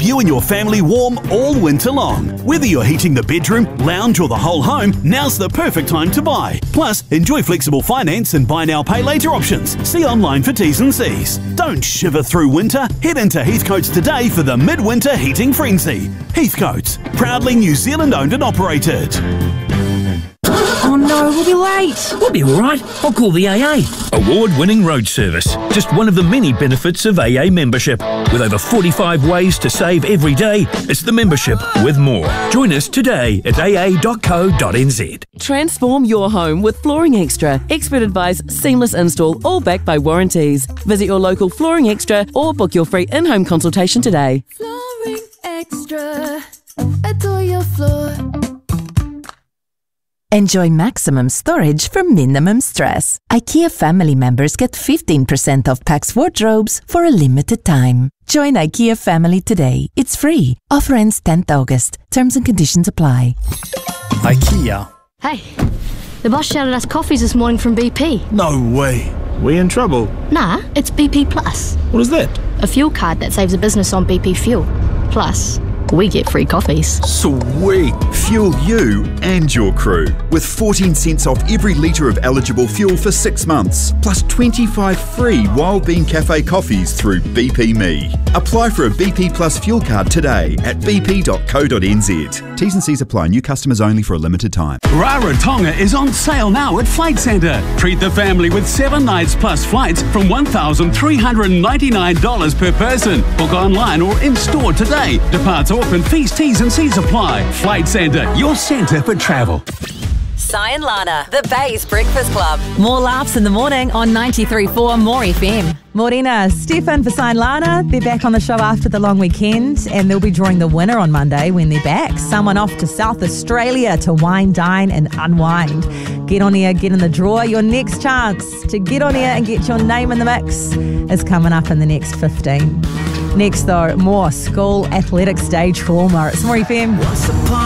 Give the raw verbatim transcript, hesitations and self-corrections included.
keep you and your family warm all winter long. Whether you're heating the bedroom, lounge or the whole home, now's the perfect time to buy. Plus, enjoy flexible finance and buy now, pay later options. See online for T's and C's. Don't shiver through winter. Head into Heathcote's today for the midwinter heating frenzy. Heathcote's, proudly New Zealand owned and operated. Oh no, we'll be late. We'll be alright. I'll call the A A. Award-winning road service. Just one of the many benefits of A A membership. With over forty-five ways to save every day, it's the membership with more. Join us today at a a dot co dot n z. Transform your home with Flooring Extra. Expert advice, seamless install, all backed by warranties. Visit your local Flooring Extra or book your free in-home consultation today. Flooring Extra. Adore your floor. Enjoy maximum storage for minimum stress. IKEA family members get fifteen percent off Pax wardrobes for a limited time. Join IKEA family today. It's free. Offer ends tenth August. Terms and conditions apply. IKEA. Hey, the boss shouted us coffees this morning from B P. No way. We in trouble? Nah, it's B P Plus. What is that? A fuel card that saves a business on B P fuel. Plus, we get free coffees. Sweet. Fuel you and your crew with fourteen cents off every litre of eligible fuel for six months, plus twenty-five free Wild Bean Cafe coffees through B P Me. Apply for a B P Plus fuel card today at b p dot co dot n z. T's and C's apply. New customers only for a limited time. Rarotonga is on sale now at Flight Centre. Treat the family with seven nights plus flights from one thousand three hundred ninety-nine dollars per person. Book online or in-store today. Departs open, fees, T's and C's apply. Flight Centre, your centre for travel. Si and Lana, the Bay's Breakfast Club. More laughs in the morning on ninety-three point four More F M. Morena, Stefan for Si and Lana. They're back on the show after the long weekend and they'll be drawing the winner on Monday when they're back. Someone off to South Australia to wine, dine and unwind. Get on here, get in the draw. Your next chance to get on here and get your name in the mix is coming up in the next fifteen. Next though, more school athletics day trauma. It's More F M.